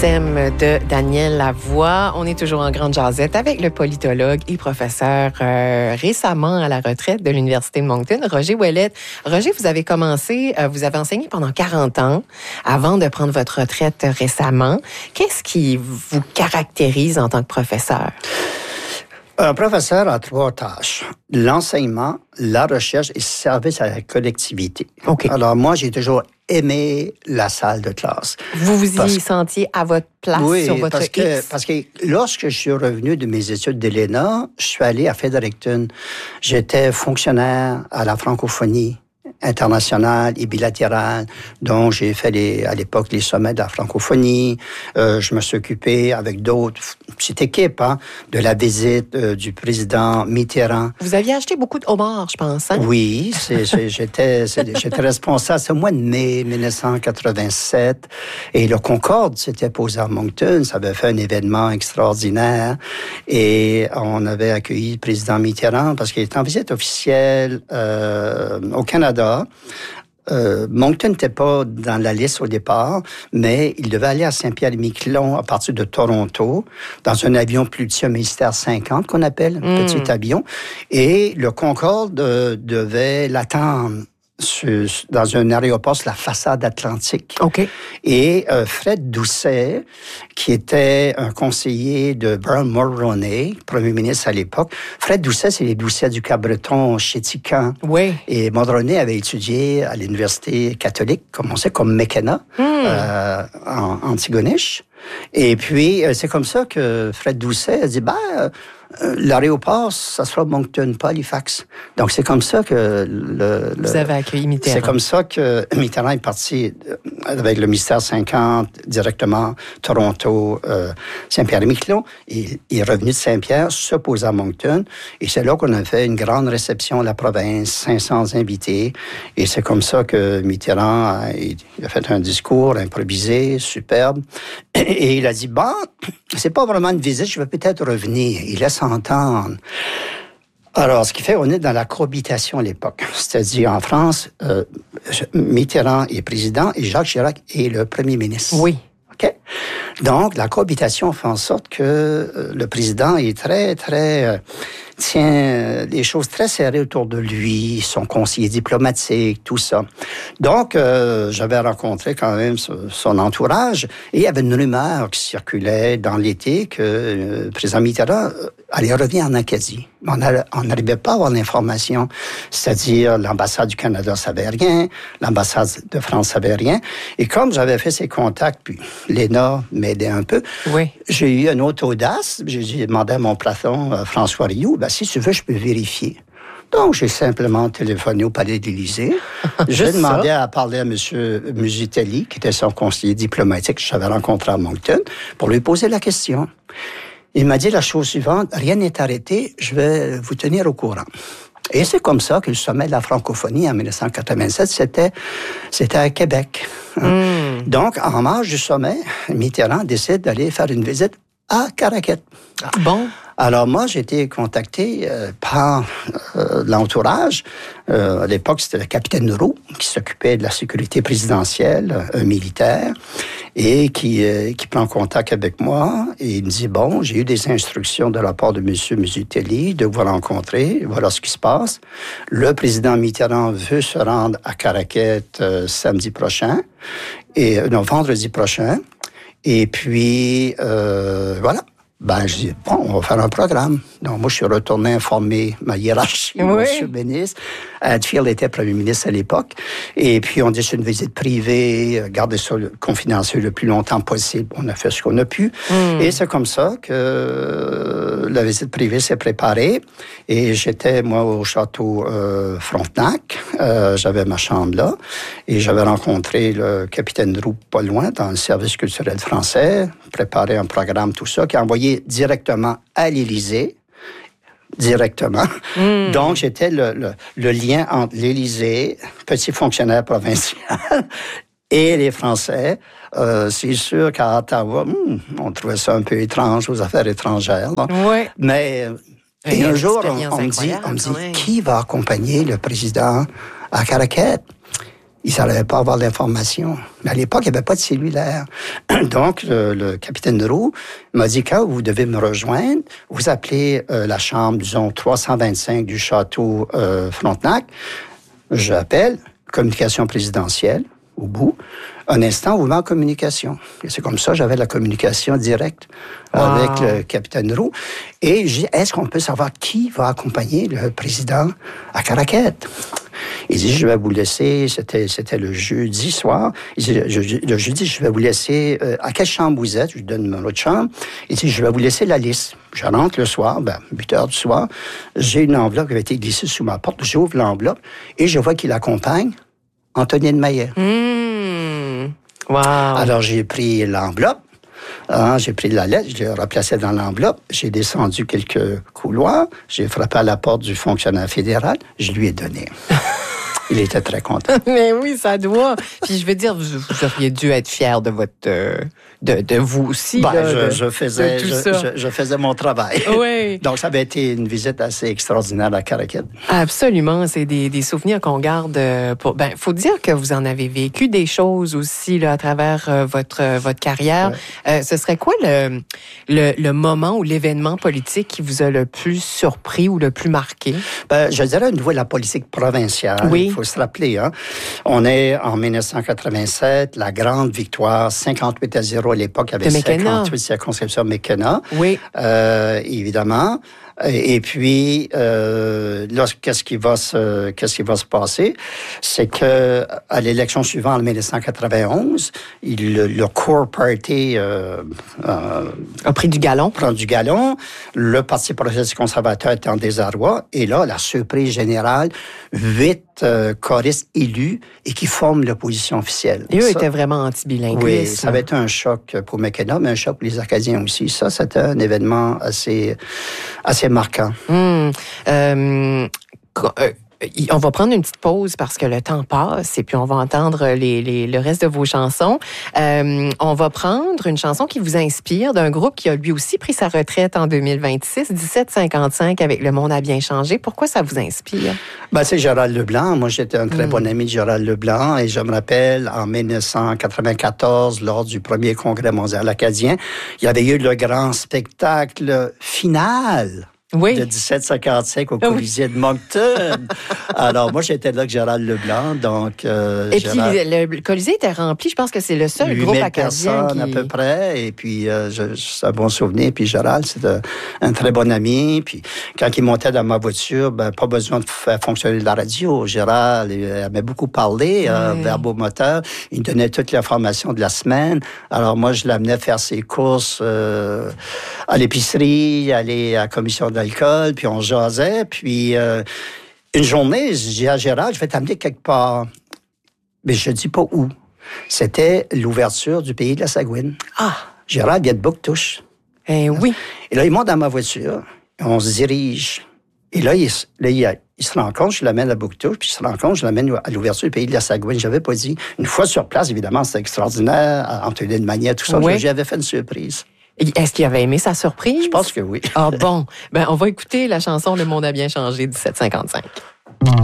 Thème de Daniel Lavoie. On est toujours en grande jasette avec le politologue et professeur récemment à la retraite de l'Université de Moncton, Roger Ouellette. Roger, vous avez enseigné pendant 40 ans avant de prendre votre retraite récemment. Qu'est-ce qui vous caractérise en tant que professeur? Un professeur a 3 tâches. L'enseignement, la recherche et service à la collectivité. Okay. Alors moi, j'ai toujours aimé la salle de classe. Vous y sentiez à votre place sur votre X? Parce que lorsque je suis revenu de mes études de l'ENA, je suis allé à Fredericton. J'étais fonctionnaire à la francophonie internationale et bilatérale, dont j'ai fait à l'époque les sommets de la francophonie. Je me suis occupé avec d'autres petites équipes de la visite du président Mitterrand. Vous aviez acheté beaucoup de homards, je pense. Hein? Oui, j'étais responsable. C'est au mois de mai 1987. Et le Concorde s'était posé à Moncton. Ça avait fait un événement extraordinaire. Et on avait accueilli le président Mitterrand parce qu'il était en visite officielle au Canada. Moncton n'était pas dans la liste au départ, mais il devait aller à Saint-Pierre-et-Miquelon à partir de Toronto, dans un avion Plutia Mystère 50 qu'on appelle, un petit avion. Et le Concorde devait l'attendre dans un aéroport sur la façade atlantique. OK. Et Fred Doucet, qui était un conseiller de Brian Mulroney, premier ministre à l'époque. Fred Doucet, c'est les Doucet du Cap-Breton chez Tican. Oui. Et Mulroney avait étudié à l'université catholique, comme on sait, comme McKenna, en Antigonish. Et puis, c'est comme ça que Fred Doucet a dit, l'aéroport, ça sera Moncton, pas Halifax. Donc, c'est comme ça que vous avez accueilli Mitterrand. C'est comme ça que Mitterrand est parti avec le Mystère 50 directement Toronto, Saint-Pierre-et-Miquelon. Il est revenu de Saint-Pierre, se poser à Moncton. Et c'est là qu'on a fait une grande réception à la province, 500 invités. Et c'est comme ça que Mitterrand a fait un discours improvisé, superbe. Et il a dit, c'est pas vraiment une visite, je vais peut-être revenir. Il laisse entendre. Alors, ce qui fait, on est dans la cohabitation à l'époque. C'est-à-dire, en France, Mitterrand est président et Jacques Chirac est le premier ministre. Oui. OK? Donc, la cohabitation fait en sorte que le président est tient les choses très serrées autour de lui, son conseiller diplomatique, tout ça. Donc, j'avais rencontré quand même son entourage et il y avait une rumeur qui circulait dans l'été que le président Mitterrand allait revenir en Acadie. On n'arrivait pas à avoir l'information, c'est-à-dire l'ambassade du Canada savait rien, l'ambassade de France savait rien. Et comme j'avais fait ces contacts, puis l'ENA m'aidait un peu, j'ai eu une autre audace. J'ai demandé à mon patron, François Rioux, si tu veux, je peux vérifier. Donc, j'ai simplement téléphoné au Palais de l'Élysée. J'ai demandé à parler à M. Musitelli, qui était son conseiller diplomatique que j'avais rencontré à Moncton, pour lui poser la question. Il m'a dit la chose suivante, rien n'est arrêté, je vais vous tenir au courant. Et c'est comme ça que le sommet de la francophonie en 1987, c'était à Québec. Donc, en marge du sommet, Mitterrand décide d'aller faire une visite à Caraquet. Bon. Alors moi, j'ai été contacté par l'entourage. À l'époque, c'était le capitaine Roux qui s'occupait de la sécurité présidentielle, un militaire, et qui prend contact avec moi. Et il me dit, j'ai eu des instructions de la part de M. Musitelli de vous rencontrer. Voilà ce qui se passe. Le président Mitterrand veut se rendre à Caraquet vendredi prochain. Et puis, voilà. Je dis, on va faire un programme. Donc, moi, je suis retourné informer ma hiérarchie, monsieur le ministre. Hadfield était premier ministre à l'époque. Et puis, on dit, c'est une visite privée, gardez ça confidentiel le plus longtemps possible. On a fait ce qu'on a pu. Et c'est comme ça que la visite privée s'est préparée. Et j'étais, moi, au château Frontenac. J'avais ma chambre là. Et j'avais rencontré le capitaine Roux pas loin, dans le service culturel français, préparé un programme, tout ça, qui a envoyé directement à l'Élysée. Directement. Donc, j'étais le lien entre l'Élysée, petit fonctionnaire provincial, et les Français. C'est sûr qu'à Ottawa, on trouvait ça un peu étrange aux affaires étrangères. Mais un jour, on me dit, qui va accompagner le président à Caraquet? Ils n'arrivaient pas à avoir l'information. Mais à l'époque, il n'y avait pas de cellulaire. Donc, le capitaine Roux m'a dit, quand vous devez me rejoindre, vous appelez la chambre, disons, 325 du château Frontenac. J'appelle, communication présidentielle, au bout. Un instant, on vous met en communication. Et c'est comme ça, j'avais la communication directe avec le capitaine Roux. Et j'ai dit, est-ce qu'on peut savoir qui va accompagner le président à Caraquet? Il dit, je vais vous laisser, c'était le jeudi soir. Il dit, le jeudi, je vais vous laisser, à quelle chambre vous êtes? Je lui donne mon autre chambre. Il dit, je vais vous laisser la liste. Je rentre le soir, 8 heures du soir. J'ai une enveloppe qui avait été glissée sous ma porte. J'ouvre l'enveloppe et je vois qu'il accompagne Antonine Maillet. Wow. Alors, j'ai pris l'enveloppe. J'ai pris la lettre, je l'ai replacée dans l'enveloppe. J'ai descendu quelques couloirs. J'ai frappé à la porte du fonctionnaire fédéral. Je lui ai donné. Il était très content. Mais oui, ça doit. Puis je veux dire, vous auriez dû être fier de votre, de vous aussi. Là, je faisais mon travail. Oui. Donc, ça avait été une visite assez extraordinaire à Caraquet. Absolument. C'est des souvenirs qu'on garde pour. Faut dire que vous en avez vécu des choses aussi là, à travers votre carrière. Ouais. Ce serait quoi le moment ou l'événement politique qui vous a le plus surpris ou le plus marqué? Je dirais au niveau de la politique provinciale. Oui. Il faut se rappeler, on est en 1987, la grande victoire, 58-0 à l'époque, il y avait 58 circonscriptions McKenna. Oui. Évidemment. Et puis, là, qu'est-ce qui va se passer? C'est que à l'élection suivante, en 1991, le Core Party a pris du galon. Prend du galon. Le Parti progressiste conservateur est en désarroi. Et là, la surprise générale, 8 choristes élus et qui forment l'opposition officielle. Et eux étaient vraiment anti-bilinguistes. Oui, ça avait été un choc pour McKenna, mais un choc pour les Acadiens aussi. Ça, c'était un événement assez marquant. On va prendre une petite pause parce que le temps passe et puis on va entendre le reste de vos chansons. On va prendre une chanson qui vous inspire d'un groupe qui a lui aussi pris sa retraite en 2026, 1755, avec Le Monde a bien changé. Pourquoi ça vous inspire? C'est Gérald Leblanc. Moi, j'étais un très bon ami de Gérald Leblanc et je me rappelle, en 1994, lors du premier congrès mondial acadien, il y avait eu le grand spectacle final. Oui. De 1755 au Colisée de Moncton. Alors, moi, j'étais là avec Gérald Leblanc, donc... et puis, le Colisée était rempli. Je pense que c'est le seul groupe acadien personnes à peu près. Et puis, c'est un bon souvenir. Puis, Gérald, c'est un très bon ami. Puis, quand il montait dans ma voiture, pas besoin de faire fonctionner la radio. Gérald, il aimait beaucoup parler, verbomoteur. Il donnait toutes les informations de la semaine. Alors, moi, je l'amenais faire ses courses à l'épicerie, aller à la commission d'alcool, puis on jasait. Puis une journée, je dis à Gérald, je vais t'amener quelque part. Mais je ne dis pas où. C'était l'ouverture du pays de la Sagouine. Gérald vient de Bouctouche. Oui. Et là, il monte dans ma voiture, et on se dirige. Et là, il se rend compte, je l'amène à Bouctouche, puis il se rend compte, je l'amène à l'ouverture du pays de la Sagouine. Je n'avais pas dit. Une fois sur place, évidemment, c'était extraordinaire, Antonine Maillet, tout ça. Oui. J'avais fait une surprise. Est-ce qu'il avait aimé sa surprise? Je pense que oui. Bon. On va écouter la chanson Le Monde a bien changé, 1755.